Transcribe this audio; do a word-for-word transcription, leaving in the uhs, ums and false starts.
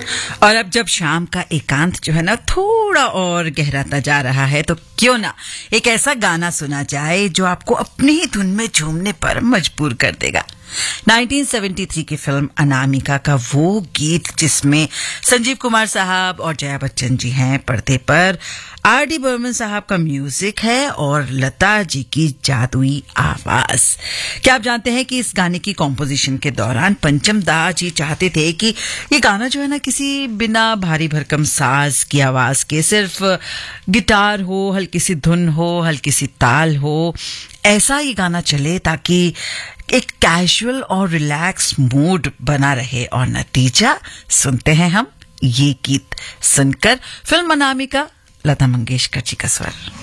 और अब जब शाम का एकांत जो है ना थोड़ा और गहराता जा रहा है, तो क्यों ना एक ऐसा गाना सुना जाए जो आपको अपनी ही धुन में झूमने पर मजबूर कर देगा। उन्नीस सौ तिहत्तर की फिल्म अनामिका का वो गीत जिसमें संजीव कुमार साहब और जया बच्चन जी हैं पर्दे पर, आर डी बर्मन साहब का म्यूजिक है और लता जी की जादुई आवाज। क्या आप जानते हैं कि इस गाने की कॉम्पोजिशन के दौरान पंचम दा जी चाहते थे कि ये गाना जो है ना किसी बिना भारी भरकम साज की आवाज के, सिर्फ गिटार हो, हल्की सी धुन हो, हल्की सी ताल हो, ऐसा ये गाना चले ताकि एक कैजुअल और रिलैक्स मूड बना रहे। और नतीजा सुनते हैं हम ये गीत सुनकर, फिल्म अनामिका, लता मंगेशकर जी का स्वर।